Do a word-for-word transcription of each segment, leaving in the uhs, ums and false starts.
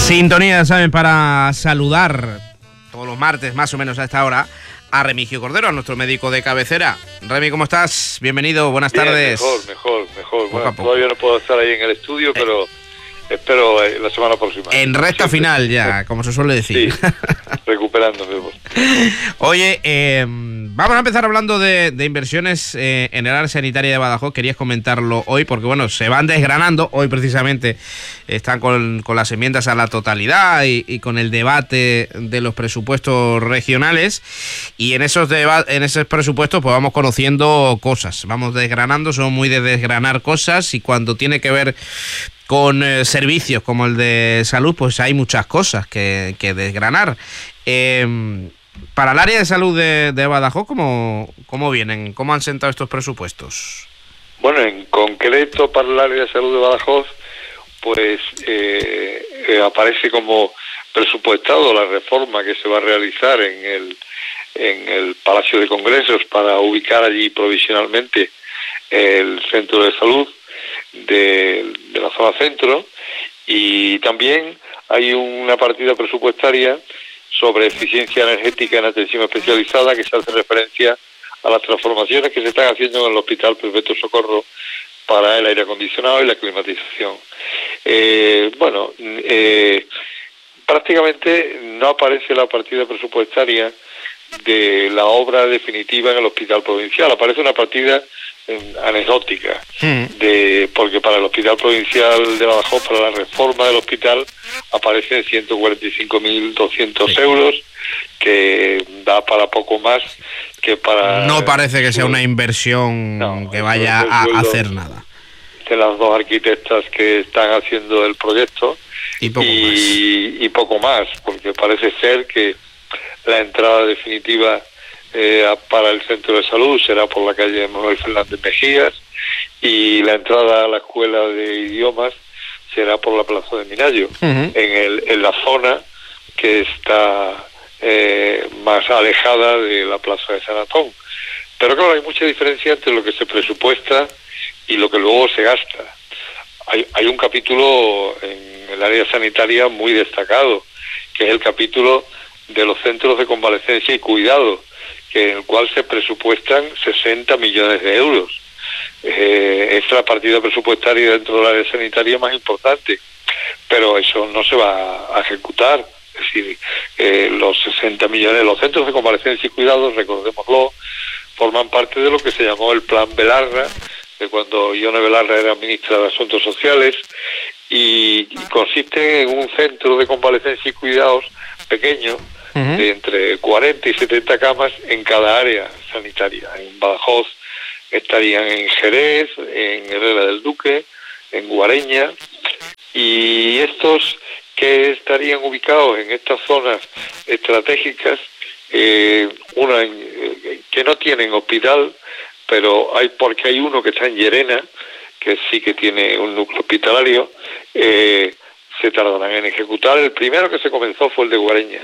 Sintonía, ¿saben? Para saludar todos los martes, más o menos a esta hora, a Remigio Cordero, a nuestro médico de cabecera. Remi, ¿cómo estás? Bienvenido, buenas Bien, tardes. Mejor, mejor, mejor. Poco Bueno, todavía no puedo estar ahí en el estudio, eh. pero espero eh, la semana próxima. En recta Siempre. final ya, como se suele decir. Sí, recuperándome. Oye, eh, vamos a empezar hablando de, de inversiones eh, en el área sanitaria de Badajoz. Querías comentarlo hoy porque, bueno, se van desgranando. Hoy precisamente están con, con las enmiendas a la totalidad y, y con el debate de los presupuestos regionales. Y en esos, deba- en esos presupuestos pues vamos conociendo cosas. Vamos desgranando, son muy de desgranar cosas y cuando tiene que ver con eh, servicios como el de salud, pues hay muchas cosas que, que desgranar. Eh, para el área de salud de, de Badajoz, ¿cómo, ¿cómo vienen? ¿Cómo han sentado estos presupuestos? Bueno, en concreto para el área de salud de Badajoz, pues eh, eh, aparece como presupuestado la reforma que se va a realizar en el, en el Palacio de Congresos para ubicar allí provisionalmente el centro de salud de, de la zona centro, y también hay una partida presupuestaria sobre eficiencia energética en atención especializada que se hace referencia a las transformaciones que se están haciendo en el Hospital Perpetuo Socorro para el aire acondicionado y la climatización. Eh, bueno, eh, prácticamente no aparece la partida presupuestaria de la obra definitiva en el hospital provincial. Aparece una partida eh, anecdótica, de porque para el hospital provincial de Badajoz, para la reforma del hospital, aparecen ciento cuarenta y cinco mil doscientos euros, que da para poco más que para... No parece que sea una inversión no, que vaya a hacer nada. De las dos arquitectas que están haciendo el proyecto y poco, y, más. y poco más, porque parece ser que la entrada definitiva eh, para el centro de salud será por la calle Manuel Fernández Mejías y la entrada a la escuela de idiomas será por la plaza de Minayo, uh-huh. en, el, en la zona que está eh, más alejada de la plaza de San Antón. Pero claro, hay mucha diferencia entre lo que se presupuesta y lo que luego se gasta. Hay, hay un capítulo en el área sanitaria muy destacado, que es el capítulo de los centros de convalecencia y cuidado, que en el cual se presupuestan sesenta millones de euros. Eh, es la partida presupuestaria dentro del área sanitaria más importante, pero eso no se va a ejecutar. Es decir, eh, los sesenta millones, los centros de convalecencia y cuidado, recordémoslo, forman parte de lo que se llamó el Plan Belarra, de cuando Ione Belarra era ministra de Asuntos Sociales, y, y consiste en un centro de convalecencia y cuidados pequeño, uh-huh. de entre cuarenta y setenta camas en cada área sanitaria. En Badajoz estarían en Jerez, en Herrera del Duque, en Guareña, y estos que estarían ubicados en estas zonas estratégicas, eh, una eh, que no tienen hospital, pero hay porque hay uno que está en Llerena, que sí que tiene un núcleo hospitalario, eh, se tardarán en ejecutar. El primero que se comenzó fue el de Guareña,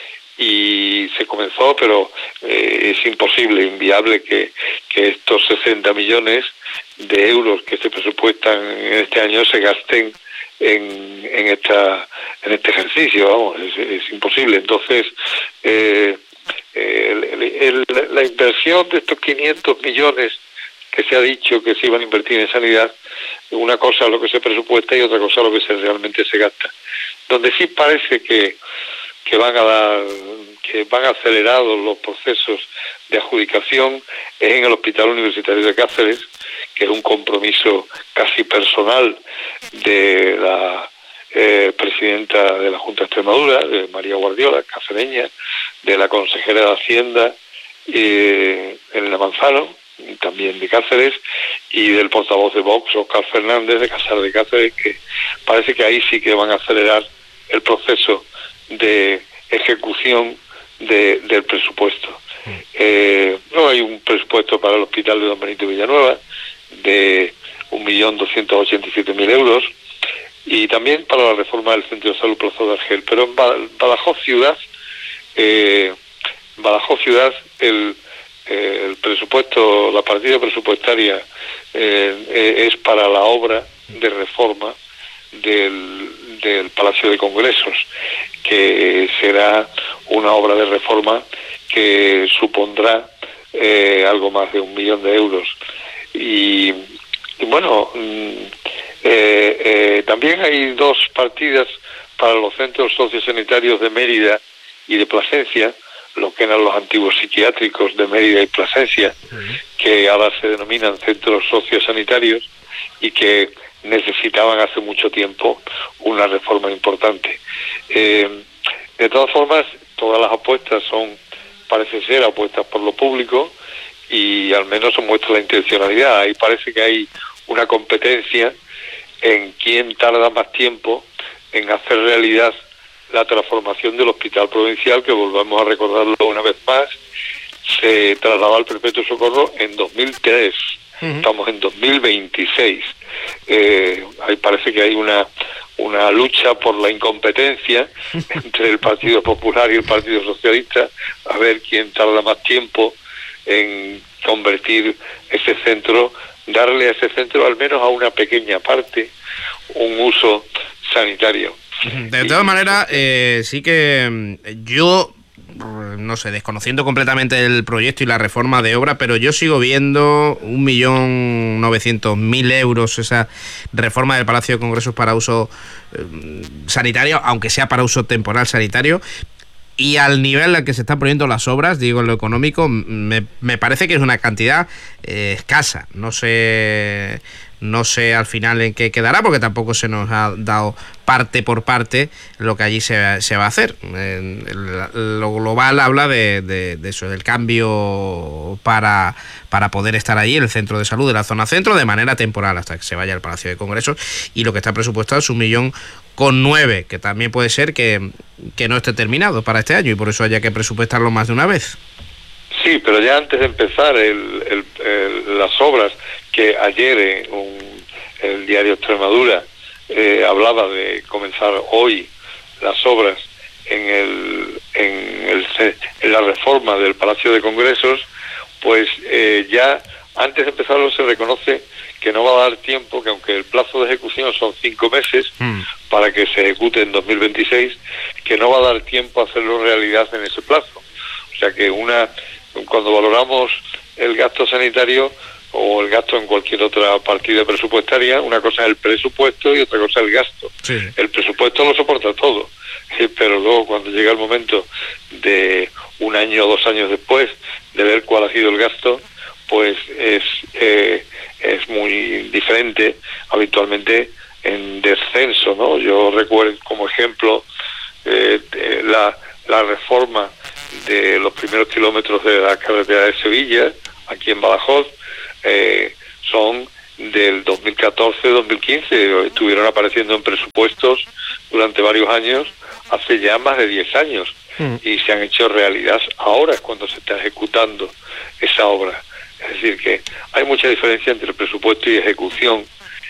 y se comenzó, pero eh, es imposible, inviable que, que estos sesenta millones de euros que se presupuestan en este año se gasten en, en, esta, en este ejercicio, vamos, es, es imposible. Entonces, eh, el, el, el, la inversión de estos quinientos millones que se ha dicho que se iban a invertir en sanidad, una cosa es lo que se presupuesta y otra cosa es lo que se realmente se gasta. Donde sí parece que que van a dar, que van acelerados los procesos de adjudicación es en el Hospital Universitario de Cáceres, que es un compromiso casi personal de la eh, presidenta de la Junta de Extremadura, de María Guardiola, cacereña, de la consejera de Hacienda, eh, Elena Manzano, también de Cáceres, y del portavoz de Vox, Óscar Fernández, de Casar de Cáceres, que parece que ahí sí que van a acelerar el proceso de ejecución de, del presupuesto. Eh, no hay un presupuesto para el hospital de Don Benito Villanueva de un millón doscientos ochenta y siete mil euros, y también para la reforma del Centro de Salud Plaza de Argel. Pero en Badajoz Ciudad, eh, Badajoz Ciudad, el, eh, el presupuesto, la partida presupuestaria eh, eh, es para la obra de reforma del del Palacio de Congresos, que será una obra de reforma que supondrá eh, algo más de un millón de euros. Y, y bueno, eh, eh, también hay dos partidas para los centros sociosanitarios de Mérida y de Plasencia, lo que eran los antiguos psiquiátricos de Mérida y Plasencia, que ahora se denominan centros sociosanitarios y que necesitaban hace mucho tiempo una reforma importante. Eh, de todas formas, todas las apuestas son, parece ser, apuestas por lo público, y al menos se muestra la intencionalidad. Ahí parece que hay una competencia en quién tarda más tiempo en hacer realidad la transformación del hospital provincial, que volvemos a recordarlo una vez más, se trasladó al Perpetuo Socorro en dos mil tres. Uh-huh. Estamos en dos mil veintiséis. Eh, ahí parece que hay una una lucha por la incompetencia entre el Partido Popular y el Partido Socialista, a ver quién tarda más tiempo en convertir ese centro, darle a ese centro al menos a una pequeña parte un uso sanitario. De todas maneras, eh, sí que yo, no sé, desconociendo completamente el proyecto y la reforma de obra, pero yo sigo viendo un millón novecientos mil euros esa reforma del Palacio de Congresos para uso eh, sanitario, aunque sea para uso temporal sanitario. Y al nivel al que se están poniendo las obras, digo en lo económico, me, me parece que es una cantidad eh, escasa. No sé, no sé al final en qué quedará, porque tampoco se nos ha dado parte por parte lo que allí se, se va a hacer. Eh, lo global habla de, de, de eso, del cambio para, para poder estar allí en el centro de salud de la zona centro de manera temporal hasta que se vaya al Palacio de Congresos, y lo que está presupuestado es un millón con nueve, que también puede ser que, que no esté terminado para este año y por eso haya que presupuestarlo más de una vez. Sí, pero ya antes de empezar el, el, el, las obras, que ayer en un, el diario Extremadura eh, hablaba de comenzar hoy las obras en, el, en, el, en la reforma del Palacio de Congresos, pues eh, ya antes de empezarlo se reconoce que no va a dar tiempo, que aunque el plazo de ejecución son cinco meses mm. para que se ejecute en dos mil veintiséis, que no va a dar tiempo a hacerlo realidad en ese plazo. O sea que una cuando valoramos el gasto sanitario o el gasto en cualquier otra partida presupuestaria, una cosa es el presupuesto y otra cosa es el gasto. Sí. El presupuesto lo soporta todo, pero luego cuando llega el momento de un año o dos años después de ver cuál ha sido el gasto, pues es eh, es muy diferente, habitualmente en descenso, ¿no? Yo recuerdo como ejemplo eh, la, la reforma de los primeros kilómetros de la carretera de Sevilla, aquí en Badajoz, eh, son del dos mil catorce dos mil quince, estuvieron apareciendo en presupuestos durante varios años, hace ya más de diez años, mm. y se han hecho realidad ahora, es cuando se está ejecutando esa obra. Es decir, que hay mucha diferencia entre presupuesto y ejecución,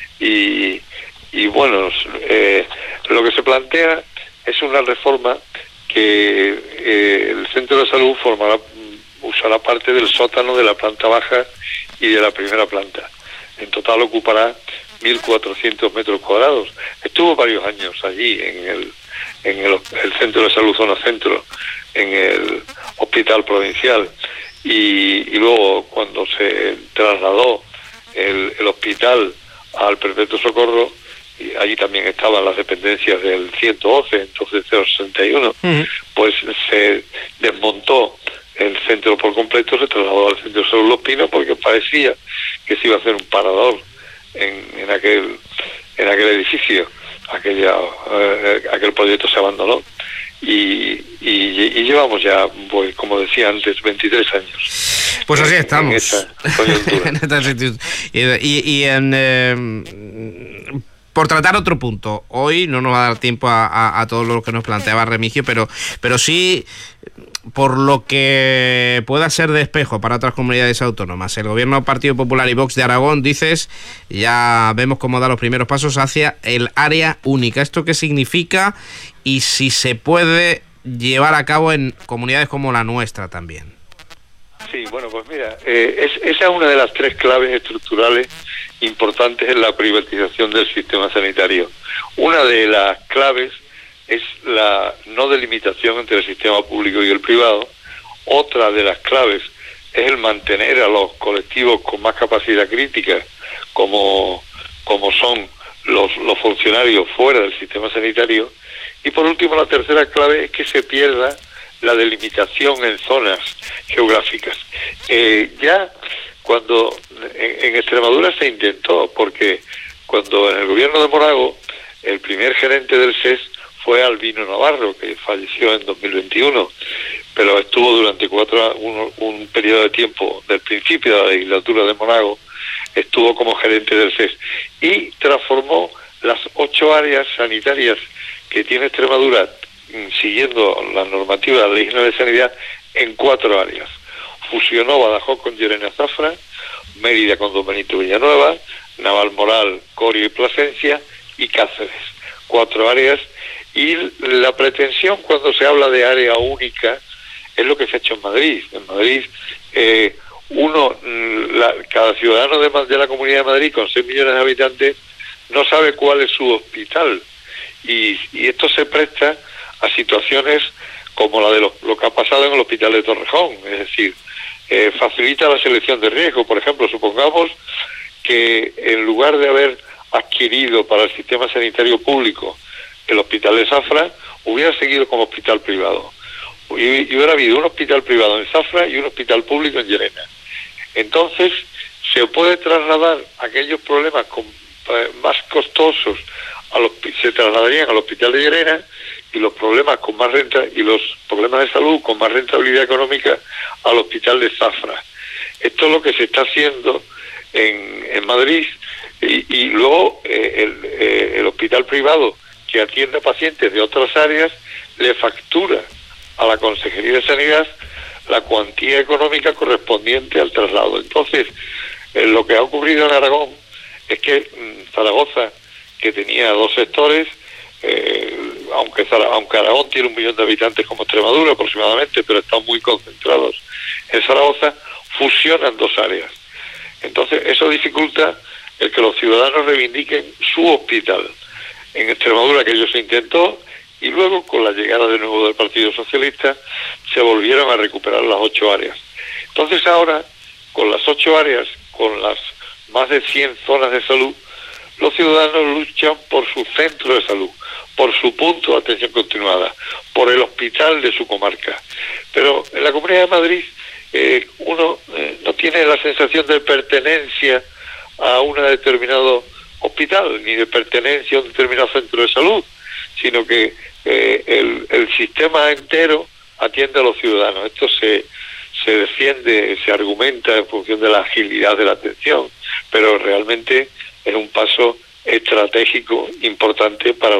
y, y bueno, eh, lo que se plantea es una reforma que eh, el centro de salud formará, usará parte del sótano de la planta baja y de la primera planta. En total ocupará mil cuatrocientos metros cuadrados. Estuvo varios años allí en el, en el, el centro de salud zona centro, en el hospital provincial. Y, y luego cuando se trasladó el, el hospital al Perpetuo Socorro, y allí también estaban las dependencias del ciento doce, entonces cero sesenta y uno, uh-huh. pues se desmontó el centro por completo, se trasladó al centro de salud Los Pinos porque parecía que se iba a hacer un parador en, en aquel en aquel edificio. Aquella, eh, aquel proyecto se abandonó. Y, y, y llevamos ya, pues, como decía antes, veintitrés años. Pues así estamos. En esa coyuntura. En esta situación. Y, y, y en, eh, por tratar otro punto, hoy no nos va a dar tiempo a, a, a todo lo que nos planteaba Remigio, pero, pero sí, por lo que pueda ser de espejo para otras comunidades autónomas. El gobierno Partido Popular y Vox de Aragón, dices, ya vemos cómo da los primeros pasos hacia el área única. ¿Esto qué significa? Y si se puede llevar a cabo en comunidades como la nuestra también. Sí, bueno, pues mira, eh, es, esa es una de las tres claves estructurales importantes en la privatización del sistema sanitario. Una de las claves es la no delimitación entre el sistema público y el privado. Otra de las claves es el mantener a los colectivos con más capacidad crítica, como, como son los, los funcionarios fuera del sistema sanitario. Y por último, la tercera clave es que se pierda la delimitación en zonas geográficas. Eh, ya cuando en, en Extremadura se intentó, porque cuando en el gobierno de Morago el primer gerente del S E S fue Albino Navarro, que falleció en dos mil veintiuno, pero estuvo durante cuatro un, un periodo de tiempo, del principio de la legislatura de Monago, estuvo como gerente del S E S y transformó las ocho áreas sanitarias que tiene Extremadura, siguiendo la normativa de la Ley General de Sanidad, en cuatro áreas. Fusionó Badajoz con Llerena Zafra, Mérida con Don Benito Villanueva, Navalmoral, Coria y Plasencia, y Cáceres. Cuatro áreas. Y la pretensión cuando se habla de área única es lo que se ha hecho en Madrid. En Madrid, eh, uno, la, cada ciudadano de, de la Comunidad de Madrid con seis millones de habitantes no sabe cuál es su hospital. Y, y esto se presta a situaciones como la de lo, lo que ha pasado en el hospital de Torrejón, es decir, eh, facilita la selección de riesgo. Por ejemplo, supongamos que en lugar de haber adquirido para el sistema sanitario público el hospital de Zafra, hubiera seguido como hospital privado. Y, y hubiera habido un hospital privado en Zafra y un hospital público en Llerena. Entonces, se puede trasladar aquellos problemas con, eh, más costosos, a los, se trasladarían al hospital de Llerena, y los problemas con más renta y los problemas de salud con más rentabilidad económica al hospital de Zafra. Esto es lo que se está haciendo en, en Madrid, y, y luego eh, el, eh, el hospital privado que atiende a pacientes de otras áreas le factura a la Consejería de Sanidad la cuantía económica correspondiente al traslado. Entonces, eh, lo que ha ocurrido en Aragón es que mmm, Zaragoza, que tenía dos sectores, eh, aunque, aunque Aragón tiene un millón de habitantes como Extremadura aproximadamente, pero están muy concentrados en Zaragoza, fusionan dos áreas. Entonces, eso dificulta el que los ciudadanos reivindiquen su hospital. En Extremadura aquello se intentó, y luego con la llegada de nuevo del Partido Socialista se volvieron a recuperar las ocho áreas. Entonces ahora, con las ocho áreas, con las más de cien zonas de salud, los ciudadanos luchan por su centro de salud, por su punto de atención continuada, por el hospital de su comarca. Pero en la Comunidad de Madrid eh, uno eh, no tiene la sensación de pertenencia a un determinado hospital, ni de pertenencia a un determinado centro de salud, sino que eh, el, el sistema entero atiende a los ciudadanos. Esto se, se defiende, se argumenta en función de la agilidad de la atención, pero realmente es un paso estratégico importante para